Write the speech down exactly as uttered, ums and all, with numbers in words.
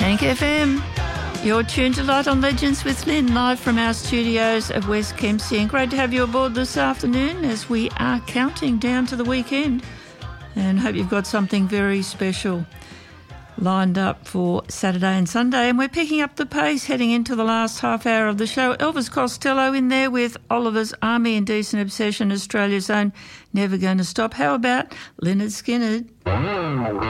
Hank F M. You're tuned to Light on Legends with Lynn, live from our studios at West Kempsey. And great to have you aboard this afternoon as we are counting down to the weekend. And hope you've got something very special lined up for Saturday and Sunday. And we're picking up the pace heading into the last half hour of the show. Elvis Costello in there with Oliver's Army Indecent Obsession, Australia's own Never Gonna Stop. How about Lynyrd Skynyrd?